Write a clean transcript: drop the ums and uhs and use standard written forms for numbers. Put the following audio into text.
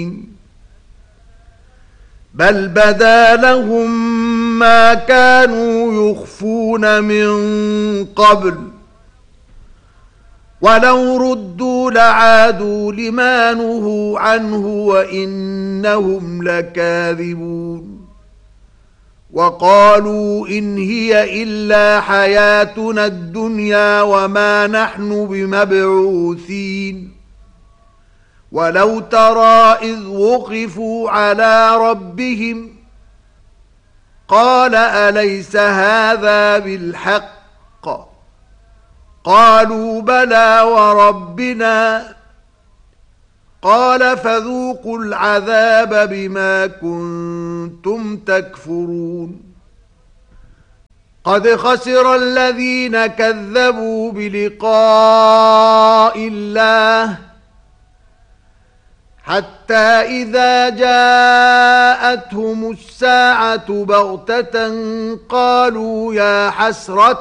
بل بدا لهم ما كانوا يخفون من قبل ولو ردوا لعادوا لما نهوا عنه وإنهم لكاذبون وقالوا إن هي إلا حياتنا الدنيا وما نحن بمبعوثين ولو ترى إذ وقفوا على ربهم قال أليس هذا بالحق قالوا بلى وربنا قال فذوقوا العذاب بما كنتم تكفرون قد خسر الذين كذبوا بلقاء الله حتى إذا جاءتهم الساعة بغتة قالوا يا حسرة